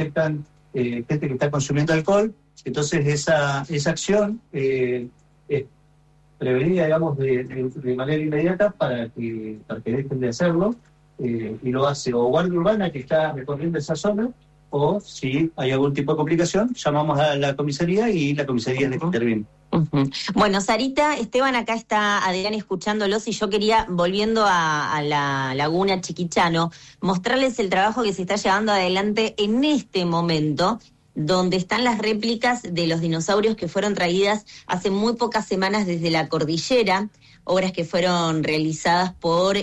detectan gente que está consumiendo alcohol. Entonces esa acción es prevenida, digamos, de manera inmediata para que dejen de hacerlo, y lo hace o guardia urbana que está recorriendo esa zona, o si hay algún tipo de complicación, llamamos a la comisaría y la comisaría le interviene. Uh-huh. Bueno, Sarita, Esteban, acá está Adrián escuchándolos, y yo quería, volviendo a la Laguna Chiquichano, mostrarles el trabajo que se está llevando adelante en este momento, donde están las réplicas de los dinosaurios que fueron traídas hace muy pocas semanas desde la cordillera, obras que fueron realizadas por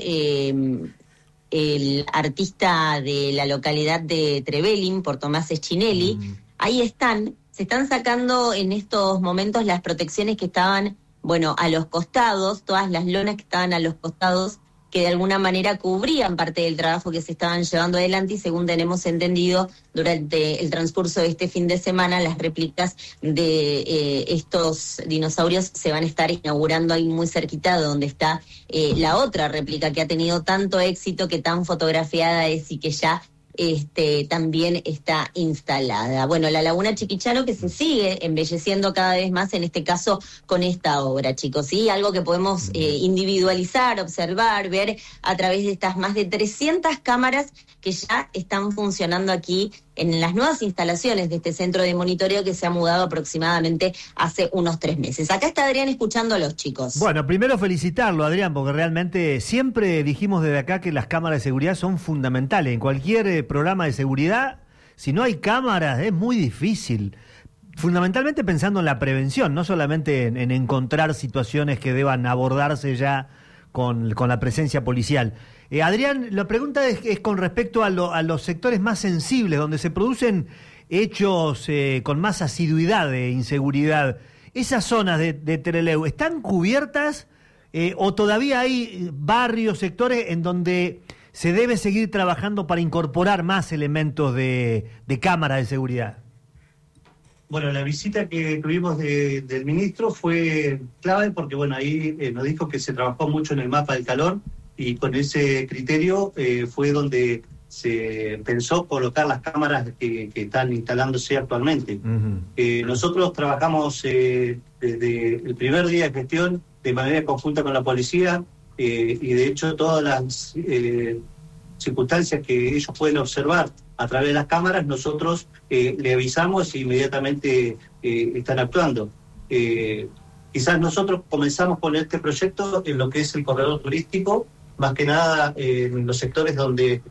el artista de la localidad de Trevelin, por Tomás Eschinelli. Ahí están. Se están sacando en estos momentos las protecciones que estaban, bueno, a los costados, todas las lonas que estaban a los costados, que de alguna manera cubrían parte del trabajo que se estaban llevando adelante, y según tenemos entendido, durante el transcurso de este fin de semana, las réplicas de estos dinosaurios se van a estar inaugurando ahí muy cerquita de donde está la otra réplica que ha tenido tanto éxito, que tan fotografiada es y que ya también está instalada. Bueno, la Laguna Chiquichano que se sigue embelleciendo cada vez más, en este caso con esta obra, chicos, ¿sí? Algo que podemos individualizar, observar, ver a través de estas más de 300 cámaras que ya están funcionando aquí en las nuevas instalaciones de este centro de monitoreo que se ha mudado aproximadamente hace unos 3 meses. Acá está Adrián escuchando a los chicos. Bueno, primero felicitarlo, Adrián, porque realmente siempre dijimos desde acá que las cámaras de seguridad son fundamentales. En cualquier programa de seguridad, si no hay cámaras, es muy difícil. Fundamentalmente pensando en la prevención, no solamente en encontrar situaciones que deban abordarse ya con la presencia policial. Adrián, la pregunta es con respecto a los sectores más sensibles, donde se producen hechos con más asiduidad de inseguridad. ¿Esas zonas de Trelew están cubiertas o todavía hay barrios, sectores en donde se debe seguir trabajando para incorporar más elementos de cámara de seguridad? Bueno, la visita que tuvimos del ministro fue clave porque, bueno, ahí nos dijo que se trabajó mucho en el mapa del calor, y con ese criterio fue donde se pensó colocar las cámaras que están instalándose actualmente. Uh-huh. Nosotros trabajamos desde el primer día de gestión de manera conjunta con la policía, y de hecho todas las circunstancias que ellos pueden observar a través de las cámaras, nosotros le avisamos e inmediatamente están actuando. Quizás nosotros comenzamos con este proyecto en lo que es el corredor turístico, más que nada en los sectores donde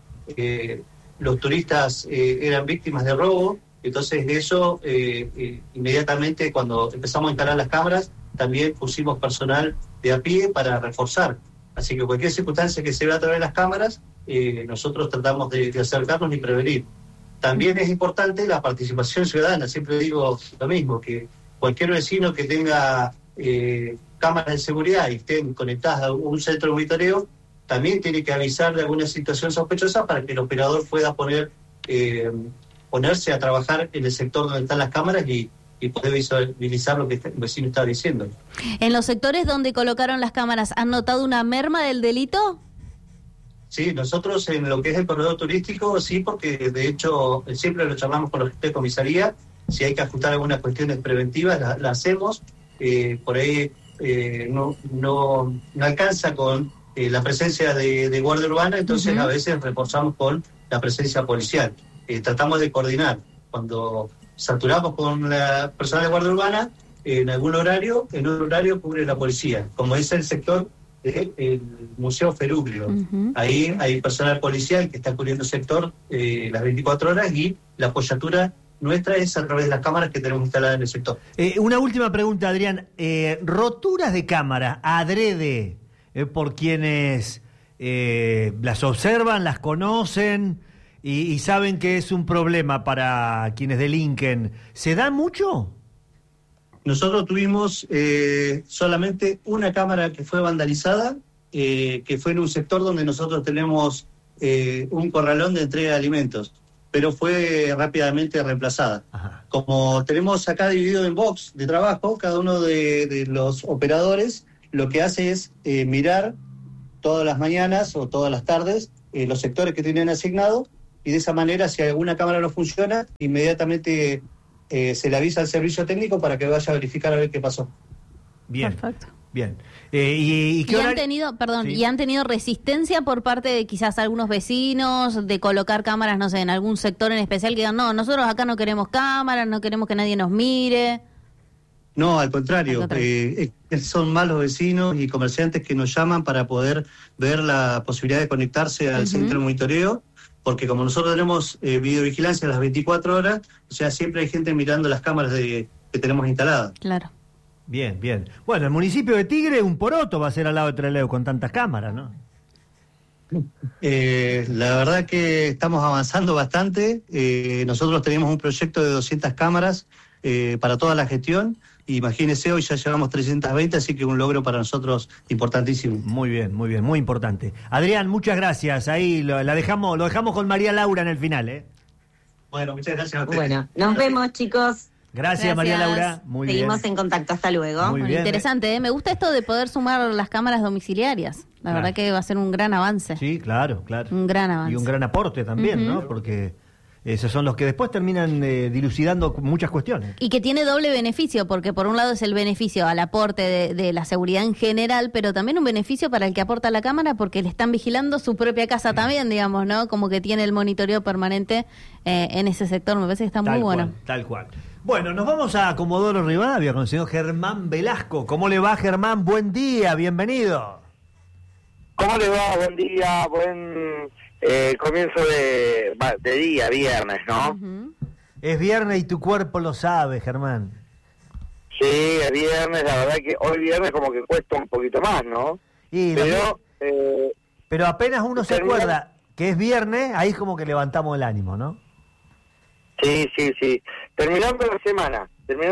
los turistas eran víctimas de robo. Entonces eso, inmediatamente cuando empezamos a instalar las cámaras, también pusimos personal de a pie para reforzar. Así que cualquier circunstancia que se vea a través de las cámaras, nosotros tratamos de acercarnos y prevenir. También es importante la participación ciudadana. Siempre digo lo mismo, que cualquier vecino que tenga cámaras de seguridad y estén conectadas a un centro de monitoreo, también tiene que avisar de alguna situación sospechosa para que el operador pueda ponerse a trabajar en el sector donde están las cámaras y poder visualizar lo que el vecino está diciendo. ¿En los sectores donde colocaron las cámaras han notado una merma del delito? Sí, nosotros en lo que es el corredor turístico, sí, porque de hecho siempre lo charlamos con los jefes de comisaría. Si hay que ajustar algunas cuestiones preventivas, la hacemos. Por ahí no alcanza con la presencia de guardia urbana, entonces a veces reforzamos con la presencia policial. Tratamos de coordinar. Cuando saturamos con la personal de guardia urbana, en un horario cubre la policía, como es el sector del Museo Feruglio. Ahí hay personal policial que está cubriendo el sector las 24 horas, y la apoyatura nuestra es a través de las cámaras que tenemos instaladas en el sector. Una última pregunta, Adrián. Roturas de cámara adrede por quienes las observan, las conocen y saben que es un problema para quienes delinquen, ¿se da mucho? Nosotros tuvimos solamente una cámara que fue vandalizada, que fue en un sector donde nosotros tenemos un corralón de entrega de alimentos, pero fue rápidamente reemplazada. Ajá. Como tenemos acá dividido en box de trabajo, cada uno de los operadores lo que hace es mirar todas las mañanas o todas las tardes los sectores que tienen asignado, y de esa manera, si alguna cámara no funciona, inmediatamente se le avisa al servicio técnico para que vaya a verificar a ver qué pasó. Bien. Perfecto. Bien. ¿Y qué horario? Sí. Sí. ¿Y han tenido resistencia por parte de quizás algunos vecinos de colocar cámaras, no sé, en algún sector en especial que digan, no, nosotros acá no queremos cámaras, no queremos que nadie nos mire? No, al contrario, son más los vecinos y comerciantes que nos llaman para poder ver la posibilidad de conectarse al centro de monitoreo, porque como nosotros tenemos videovigilancia a las 24 horas, o sea, siempre hay gente mirando las cámaras que tenemos instaladas. Claro. Bien, bien. Bueno, el municipio de Tigre, un poroto va a ser al lado de Trelew con tantas cámaras, ¿no? La verdad que estamos avanzando bastante. Nosotros tenemos un proyecto de 200 cámaras para toda la gestión. Imagínense, hoy ya llevamos 320, así que un logro para nosotros importantísimo. Muy bien, muy importante. Adrián, muchas gracias. Ahí lo dejamos con María Laura en el final, ¿eh? Bueno, muchas gracias a ustedes. Bueno, nos vemos, chicos. Gracias, María Laura. Muy Seguimos bien. en contacto. Hasta luego. Muy bien. Interesante, ¿eh? Me gusta esto de poder sumar las cámaras domiciliarias. La verdad que va a ser un gran avance. Sí, claro. Un gran avance. Y un gran aporte también, ¿no? Porque esos son los que después terminan dilucidando muchas cuestiones. Y que tiene doble beneficio, porque por un lado es el beneficio al aporte de la seguridad en general, pero también un beneficio para el que aporta la cámara, porque le están vigilando su propia casa también, digamos, ¿no? Como que tiene el monitoreo permanente en ese sector. Me parece que está muy bueno. Tal cual. Bueno, nos vamos a Comodoro Rivadavia con el señor Germán Velasco. ¿Cómo le va, Germán? Buen día, bienvenido. ¿Cómo le va? Buen día, buen comienzo de día, viernes, ¿no? Es viernes y tu cuerpo lo sabe, Germán. Sí, es viernes, la verdad que hoy viernes como que cuesta un poquito más, ¿no? Pero apenas uno se acuerda que es viernes, ahí es como que levantamos el ánimo, ¿no? Sí. Terminando la semana,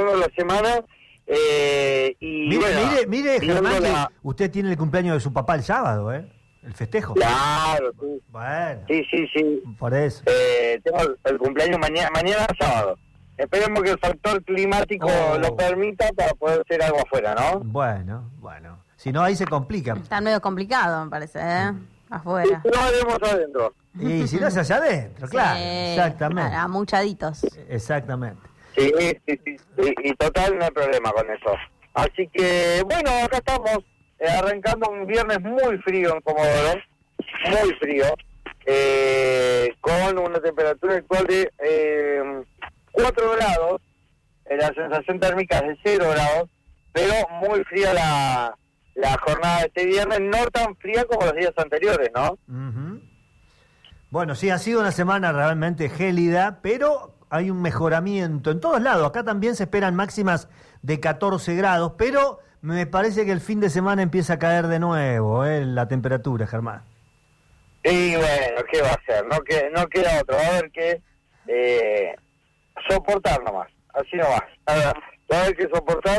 y mire, Germán, que usted tiene el cumpleaños de su papá el sábado, ¿eh? El festejo. Claro, sí. Bueno. Sí. Por eso. Tengo el cumpleaños mañana sábado. Esperemos que el factor climático lo permita para poder hacer algo afuera, ¿no? Bueno. Si no, ahí se complica. Está medio complicado, me parece, ¿eh? Afuera. Sí, lo haremos adentro. Y si no es allá adentro, claro. Sí, Exactamente. Amuchaditos. Exactamente. Sí. Y total no hay problema con eso. Así que, bueno, acá estamos arrancando un viernes muy frío en Comodoro. Muy frío. Con una temperatura actual de 4 grados. La sensación térmica es de 0 grados. Pero muy fría la jornada de este viernes. No tan fría como los días anteriores, ¿no? Bueno, sí, ha sido una semana realmente gélida, pero hay un mejoramiento en todos lados. Acá también se esperan máximas de 14 grados, pero me parece que el fin de semana empieza a caer de nuevo la temperatura, Germán. Y bueno, ¿qué va a hacer? No queda otro. Va a haber que soportar nomás. Así nomás. Va a haber que soportar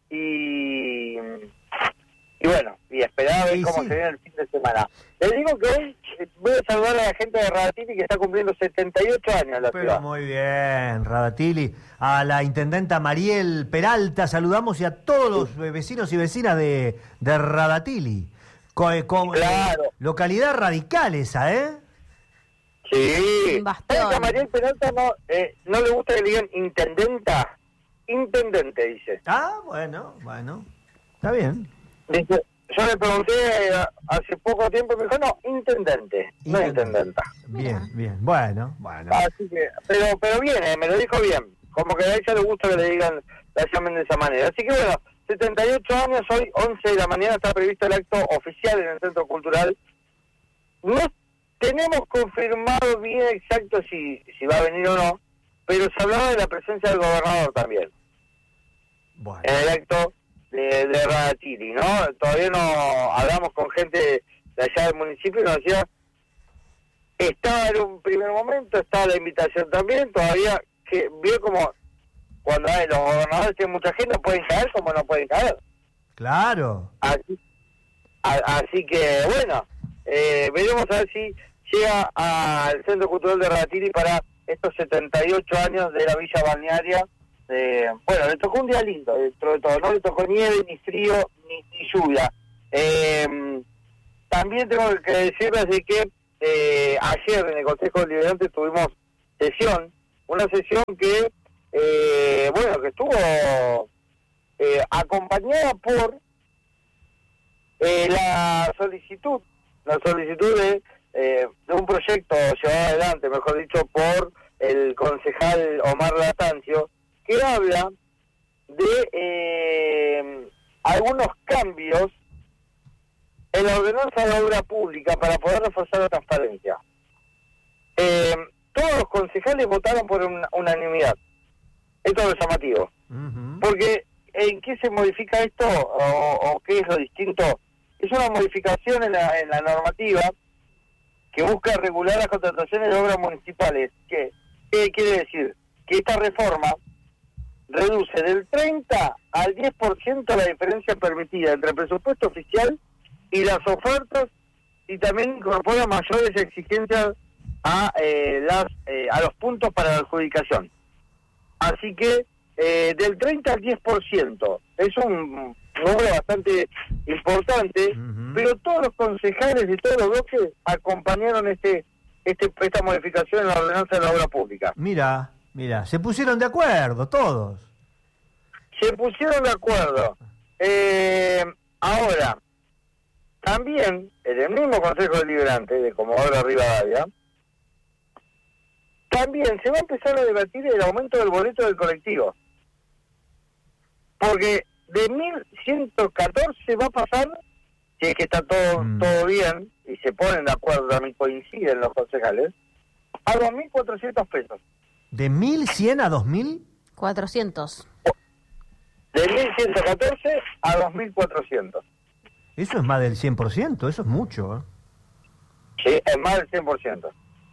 y bueno, y esperar a ver cómo se viene el fin de semana. Les digo que hoy voy a saludar a la gente de Radatili que está cumpliendo 78 años en la ciudad. Muy bien, Radatili. A la intendenta Mariel Peralta saludamos y a todos los vecinos y vecinas de Radatili. Claro. Localidad radical esa, ¿eh? Sí. Bastión. A Mariel Peralta no le gusta que le digan intendenta. Intendente, dice. Ah, bueno. Está bien. Dice, yo le pregunté hace poco tiempo y me dijo, no, intendente, no intendenta. Bien. Bueno. Así que, pero bien, me lo dijo bien. Como que a ella le gusta que le digan, la llamen de esa manera. Así que bueno, 78 años, hoy 11 de la mañana está previsto el acto oficial en el Centro Cultural. No tenemos confirmado bien exacto si va a venir o no, pero se hablaba de la presencia del gobernador también. Bueno. En el acto de Radatili, ¿no? Todavía no hablamos con gente de allá del municipio y nos decía, estaba en un primer momento, estaba la invitación también, todavía que vio como cuando los gobernadores tienen mucha gente, pueden caer como no pueden caer. Claro. Así que, bueno, veremos a ver si llega al Centro Cultural de Radatili para estos 78 años de la Villa Balnearia. Bueno, le tocó un día lindo dentro de todo, no le tocó nieve, ni frío, ni lluvia. También tengo que decirles de que ayer en el Consejo Deliberante tuvimos una sesión que, que estuvo acompañada por la solicitud de un proyecto llevado adelante, mejor dicho, por el concejal Omar Latancio, que habla de algunos cambios en la ordenanza de obra pública para poder reforzar la transparencia. Todos los concejales votaron por unanimidad. Esto es lo llamativo. Porque, ¿en qué se modifica esto o qué es lo distinto? Es una modificación en la normativa que busca regular las contrataciones de obras municipales. ¿Qué quiere decir? Que esta reforma reduce del 30 al 10% la diferencia permitida entre el presupuesto oficial y las ofertas, y también incorpora mayores exigencias a los puntos para la adjudicación. Así que del 30 al 10% es un número bastante importante, pero todos los concejales de todos los bloques acompañaron esta modificación en la ordenanza de la obra pública. Mira, se pusieron de acuerdo todos. Se pusieron de acuerdo. Ahora, también en el mismo Consejo Deliberante de Comodoro Rivadavia, también se va a empezar a debatir el aumento del boleto del colectivo. Porque de 1.114 va a pasar, si es que está todo bien, y se ponen de acuerdo, también coinciden los concejales, a 2.400 pesos. ¿De 1.100 a 2.000? 400. De 1.114 a 2.400. Eso es más del 100%, eso es mucho. Sí, es más del 100%.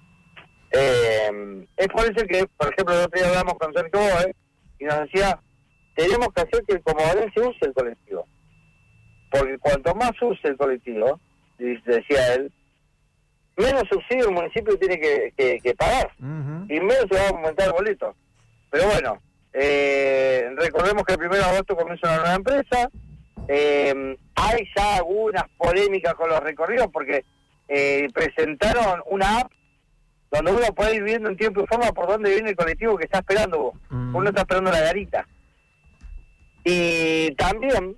Es por eso que, por ejemplo, el otro día hablamos con Sergio Boe y nos decía, tenemos que hacer que el comodorense use el colectivo. Porque cuanto más use el colectivo, decía él, menos subsidio el municipio tiene que pagar. Y menos se va a aumentar el boleto. Pero bueno, recordemos que el 1 de agosto comienza una nueva empresa. Hay ya algunas polémicas con los recorridos porque presentaron una app donde uno puede ir viendo en tiempo y forma por dónde viene el colectivo que está esperando vos. Uno está esperando la garita. Y también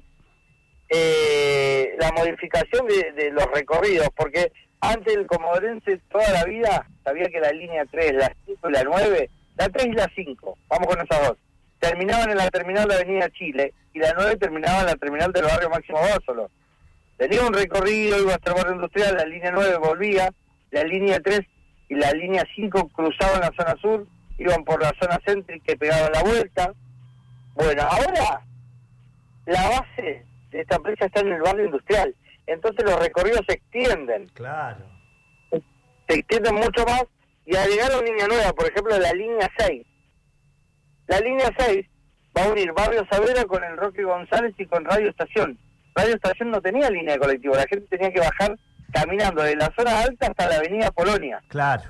la modificación de los recorridos, porque antes el comodorense toda la vida sabía que la línea 3, la 5 y la 9, la 3 y la 5, vamos con esas dos, terminaban en la terminal de Avenida Chile y la 9 terminaba en la terminal del barrio Máximo Básolo. Tenía un recorrido, iba hasta el barrio industrial, la línea 9 volvía, la línea 3 y la línea 5 cruzaban la zona sur, iban por la zona céntrica y pegaban la vuelta. Bueno, ahora la base de esta empresa está en el barrio industrial, entonces los recorridos se extienden. Claro. Se extienden mucho más y agregaron línea nueva, por ejemplo la línea 6. La línea 6 va a unir Barrio Saavedra con el Roque González y con Radio Estación. Radio Estación no tenía línea de colectivo, la gente tenía que bajar caminando de la zona alta hasta la avenida Polonia. Claro.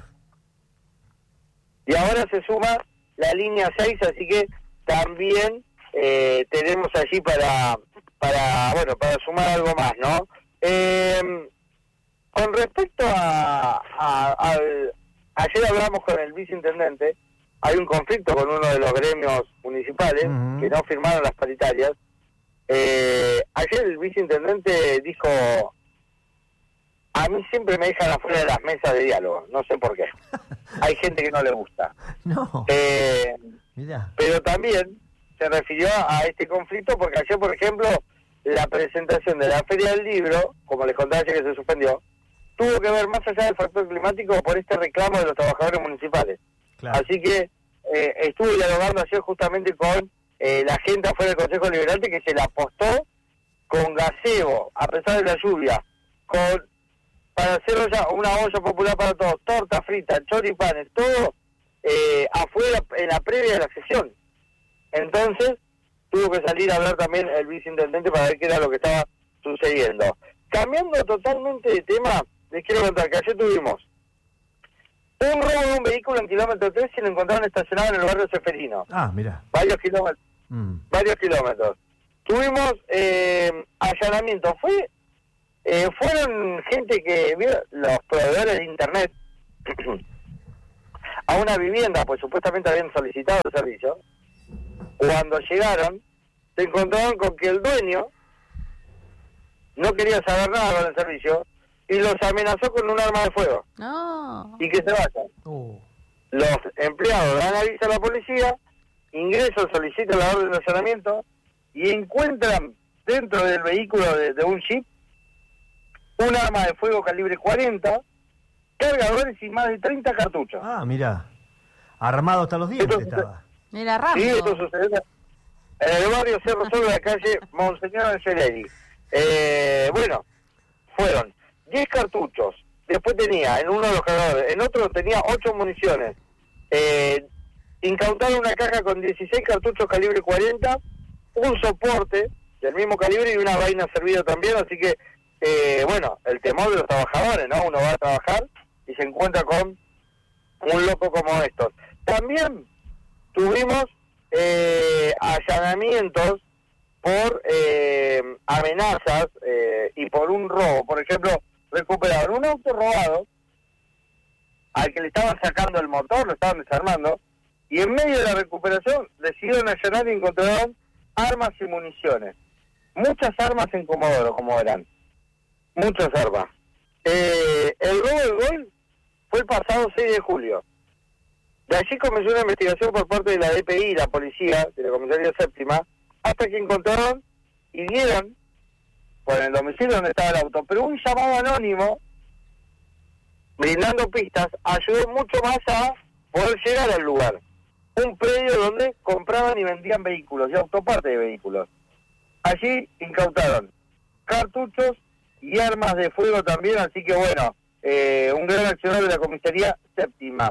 Y ahora se suma la línea 6, así que también tenemos allí para sumar algo más, ¿no? Con respecto ayer hablamos con el viceintendente, hay un conflicto con uno de los gremios municipales que no firmaron las paritarias. Ayer el viceintendente dijo, a mí siempre me dejan afuera de las mesas de diálogo, no sé por qué. Hay gente que no le gusta. No. Mirá. Pero también se refirió a este conflicto porque ayer, por ejemplo, la presentación de la Feria del Libro, como les contaba ayer que se suspendió, tuvo que ver más allá del factor climático por este reclamo de los trabajadores municipales. Claro. Así que estuve dialogando ayer justamente con la gente afuera del Consejo Deliberante que se la apostó con gazebo, a pesar de la lluvia, para hacer una olla popular para todos, torta frita, choripanes, todo afuera en la previa de la sesión. Entonces tuvo que salir a hablar también el viceintendente para ver qué era lo que estaba sucediendo. Cambiando totalmente de tema, les quiero contar que ayer tuvimos un robo de un vehículo en kilómetro 3 y lo encontraron estacionado en el barrio Seferino. Ah, mira. Varios kilómetros. Tuvimos allanamiento. Fue fueron gente que vio los proveedores de internet a una vivienda, pues supuestamente habían solicitado el servicio. Cuando llegaron, se encontraron con que el dueño no quería saber nada con el servicio y los amenazó con un arma de fuego. No. Y que se vayan. Los empleados dan aviso a la policía, ingresan, solicitan la orden de allanamiento y encuentran dentro del vehículo de un jeep un arma de fuego calibre 40, cargadores y más de 30 cartuchos. Ah, mira, armado hasta los dientes estaba. Era Rambo. Sí, esto sucedió en el barrio Cerro Sol de la calle Monseñor Angelelli. Bueno, fueron 10 cartuchos, después tenía en uno de los cargadores, en otro tenía 8 municiones. Incautaron una caja con 16 cartuchos calibre 40, un soporte del mismo calibre y una vaina servida también, así que, bueno, el temor de los trabajadores, ¿no? Uno va a trabajar y se encuentra con un loco como estos. También tuvimos allanamientos por amenazas y por un robo. Por ejemplo, recuperaron un auto robado al que le estaban sacando el motor, lo estaban desarmando, y en medio de la recuperación decidieron allanar y encontraron armas y municiones. Muchas armas en Comodoro, como verán. Muchas armas. El robo del gol fue el pasado 6 de julio. De allí comenzó una investigación por parte de la DPI, la policía, de la comisaría séptima, hasta que encontraron y dieron, por el domicilio donde estaba el auto, pero un llamado anónimo, brindando pistas, ayudó mucho más a poder llegar al lugar. Un predio donde compraban y vendían vehículos y autopartes de vehículos. Allí incautaron cartuchos y armas de fuego también, así que bueno, un gran accionar de la comisaría séptima.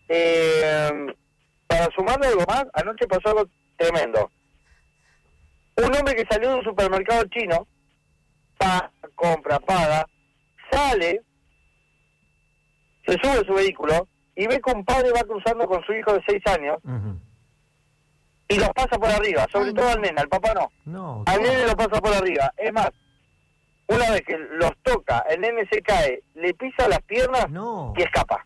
Para sumarle algo más, anoche pasó algo tremendo. Un hombre que salió de un supermercado chino, compra, paga, sale, se sube a su vehículo y ve que un padre va cruzando con su hijo de 6 años y los pasa por arriba, sobre todo al nene, al papá no. Al nene lo pasa por arriba. Es más, una vez que los toca, el nene se cae, le pisa las piernas y escapa.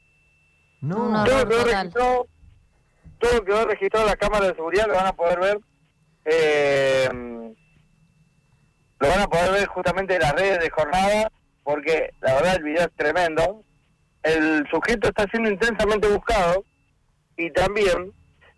Todo quedó registrado en la cámara de seguridad, lo van a poder ver. Lo van a poder ver justamente en las redes de Jornada, porque la verdad el video es tremendo. El sujeto está siendo intensamente buscado y también,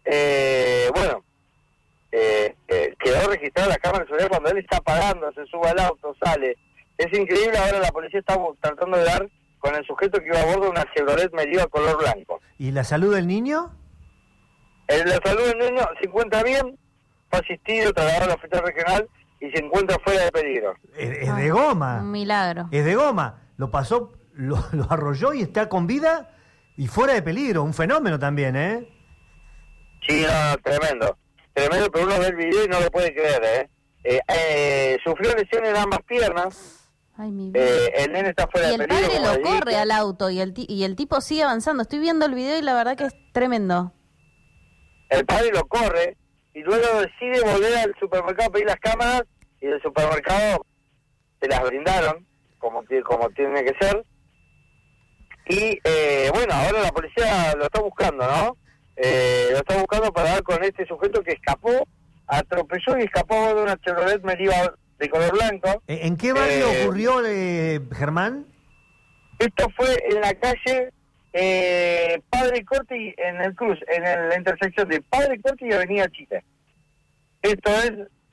quedó registrado en la cámara de seguridad cuando él está parando, se sube al auto, sale. Es increíble, ahora la policía está tratando de dar con el sujeto que iba a bordo de una Chevrolet Meriva color blanco. ¿Y la salud del niño? La salud del niño se encuentra bien, fue asistido, trasladado al hospital regional y se encuentra fuera de peligro. Es de goma. Un milagro. Es de goma. Lo pasó, lo arrolló y está con vida y fuera de peligro. Un fenómeno también, ¿eh? Sí, no, tremendo. Tremendo, pero uno ve el video y no lo puede creer, sufrió lesiones en ambas piernas. Ay, mi vida. El nene está fuera de peligro. Y el padre lo corre al auto y el tipo sigue avanzando. Estoy viendo el video y la verdad que es tremendo. El padre lo corre y luego decide volver al supermercado a pedir las cámaras y del supermercado se las brindaron como tiene que ser. Y bueno, ahora la policía lo está buscando, ¿no? Lo está buscando para dar con este sujeto que escapó, atropelló y escapó de una Chevrolet Meriva de color blanco. ¿En qué barrio ocurrió, Germán? Esto fue en la calle Padre Corti, en el cruz, en la intersección de Padre Corti y Avenida Chile. Esto es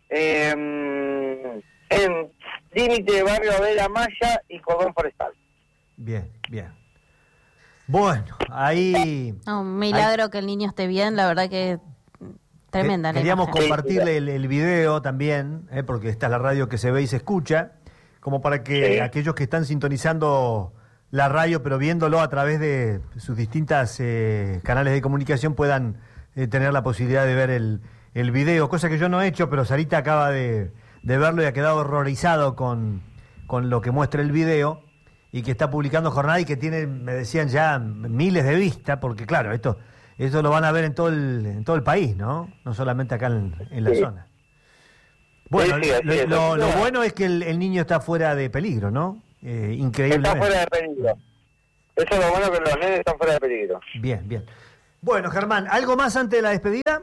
en límite de barrio Abela Maya y Cordón Forestal. Bien, bien. Bueno, ahí... Un milagro que el niño esté bien, la verdad que tremenda. Queríamos compartirle el video también, porque esta es la radio que se ve y se escucha, como para que aquellos que están sintonizando la radio, pero viéndolo a través de sus distintas canales de comunicación, puedan tener la posibilidad de ver el video, cosa que yo no he hecho, pero Sarita acaba de verlo y ha quedado horrorizado con lo que muestra el video y que está publicando Jornada y que tiene, me decían ya, miles de vistas, porque claro, esto lo van a ver en todo el país, ¿no? No solamente acá en la zona. Bueno, Sí, así es. lo bueno es que el niño está fuera de peligro, ¿no? Increíble. Está fuera de peligro. Eso es lo bueno, que los nenes están fuera de peligro. Bien, bien. Bueno, Germán, ¿algo más antes de la despedida?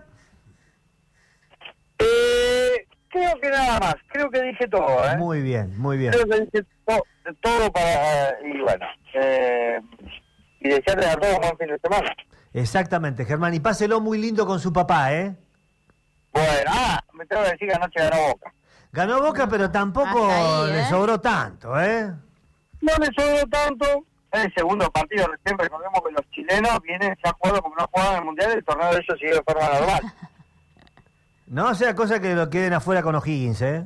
Creo que nada más. Creo que dije todo, ¿eh? Muy bien, muy bien. Creo que dije todo para... y bueno, y desearles a todos un buen fin de semana. Exactamente, Germán. Y páselo muy lindo con su papá, ¿eh? Bueno, me tengo que decir que anoche ganó Boca. Ganó Boca, pero tampoco Hasta ahí, le sobró tanto, ¿eh? No le sobró tanto. Es el segundo partido, recién recordemos que los chilenos vienen ya jugando como no jugaban en el Mundial, el torneo de ellos sigue de forma normal. No sea cosa que lo queden afuera con O'Higgins, ¿eh?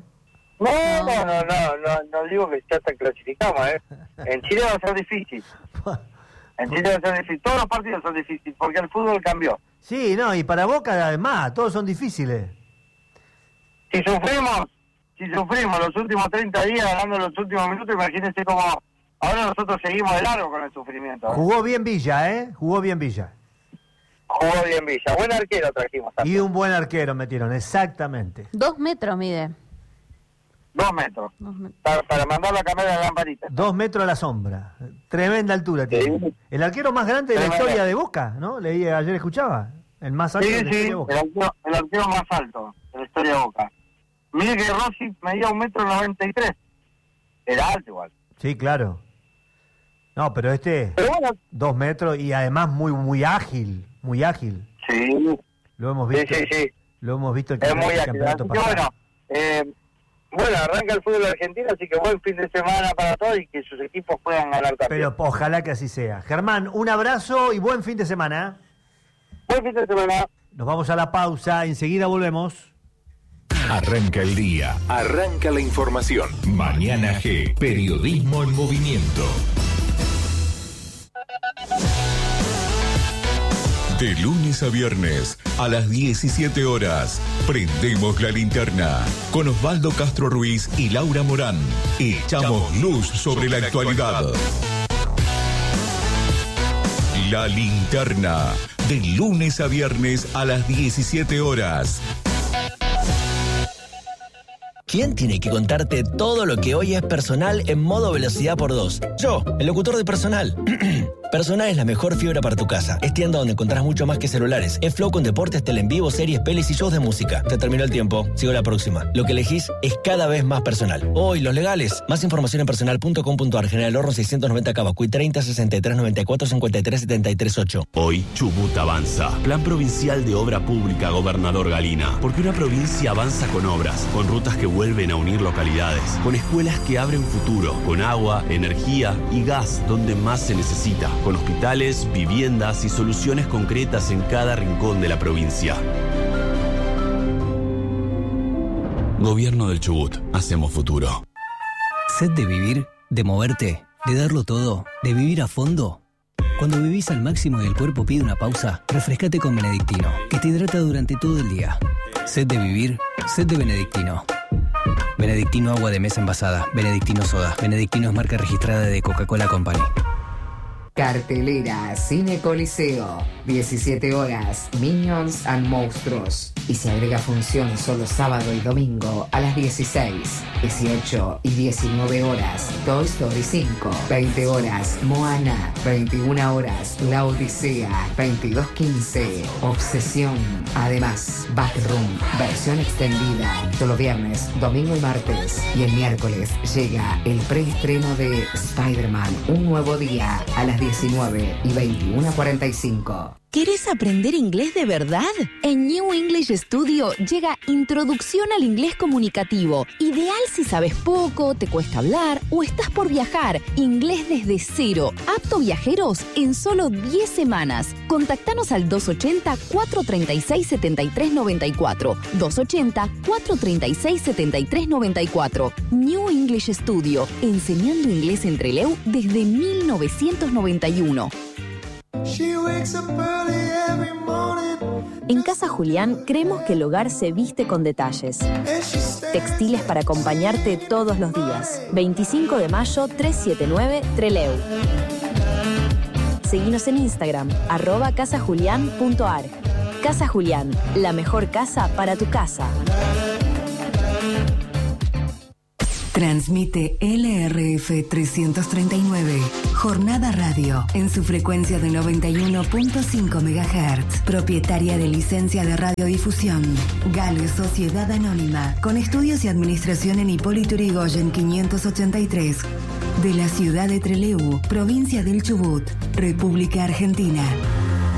No digo que ya se clasificamos, ¿eh? En Chile va a ser difícil. En Chile va a ser difícil. Todos los partidos son difíciles porque el fútbol cambió. Sí, no, y para Boca además, todos son difíciles. Si sufrimos los últimos 30 días ganando los últimos minutos, imagínense cómo ahora nosotros seguimos de largo con el sufrimiento. Jugó bien Villa, ¿eh? Jugó bien Villa. Jugó bien Villa. Buen arquero trajimos. Y un buen arquero metieron, exactamente. 2 metros mide. 2 metros. 2 metros. Para mandarlo a cambiar la lamparita. 2 metros a la sombra. Tremenda altura tiene. Sí. El arquero más grande de la Tremendo. historia de Boca, ¿no? Leí ayer, escuchaba. El más alto Sí, de la historia de Boca. el arquero más alto de la historia de Boca. Mire que Rossi medía 1,93 m. Era alto igual. Sí, claro. No, pero Pero bueno, 2 metros y además muy ágil, muy ágil. sí. Lo hemos visto. Sí. Lo hemos visto el Es muy ágil. campeonato Así que pasado. bueno, arranca el fútbol argentino, así que buen fin de semana para todos y que sus equipos puedan ganar también. Pero ojalá que así sea. Germán, un abrazo y buen fin de semana. Buen fin de semana. Nos vamos a la pausa, enseguida volvemos. Arranca el día, arranca la información. Mañana G, periodismo en movimiento. De lunes a viernes, a las 17 horas, prendemos la linterna con Osvaldo Castro Ruiz y Laura Morán. Echamos luz sobre la actualidad. La linterna, de lunes a viernes a las 17 horas. ¿Quién tiene que contarte todo lo que hoy es Personal en modo velocidad por 2? Yo, el locutor de Personal. Personal es la mejor fibra para tu casa. Es tienda donde encontrás mucho más que celulares. Es Flow con deportes, tele en vivo, series, pelis y shows de música. Se terminó el tiempo. Sigo la próxima. Lo que elegís es cada vez más Personal. Hoy, los legales. Más información en personal.com.ar. General Horno 690 Cavacuy 30 63 94 53 73 8. Hoy Chubut avanza. Plan Provincial de Obra Pública, Gobernador Galina. Porque una provincia avanza con obras, con rutas que vuelven a unir localidades, con escuelas que abren futuro, con agua, energía y gas donde más se necesita, con hospitales, viviendas y soluciones concretas en cada rincón de la provincia. Gobierno del Chubut. Hacemos futuro. ¿Sed de vivir? ¿De moverte? ¿De darlo todo? ¿De vivir a fondo? Cuando vivís al máximo y el cuerpo pide una pausa, refrescate con Benedictino, que te hidrata durante todo el día. ¿Sed de vivir? Sed de Benedictino. Benedictino agua de mesa envasada. Benedictino soda. Benedictino es marca registrada de Coca-Cola Company. Cartelera Cine Coliseo, 17 horas, Minions and Monstruos. Y se agrega función solo sábado y domingo a las 16, 18 y 19 horas, Toy Story 5, 20 horas, Moana, 21 horas, La Odisea, 22:15, Obsesión. Además, Backroom, versión extendida, solo viernes, domingo y martes. Y el miércoles llega el preestreno de Spider-Man, Un Nuevo Día, a las 19 y 21:45. ¿Querés aprender inglés de verdad? En New English Studio llega Introducción al Inglés Comunicativo. Ideal si sabes poco, te cuesta hablar o estás por viajar. Inglés desde cero, apto viajeros en solo 10 semanas. Contactanos al 280-436-7394. 280-436-7394. New English Studio, enseñando inglés en Trelew desde 1991. En Casa Julián creemos que el hogar se viste con detalles. Textiles para acompañarte todos los días. 25 de mayo 379 Trelew. Seguinos en Instagram, @casajulian.ar. Casa Julián, la mejor casa para tu casa. Transmite LRF 339, Jornada Radio, en su frecuencia de 91.5 MHz, propietaria de licencia de radiodifusión. Gale Sociedad Anónima, con estudios y administración en Hipólito Yrigoyen 583, de la ciudad de Trelew, provincia del Chubut, República Argentina.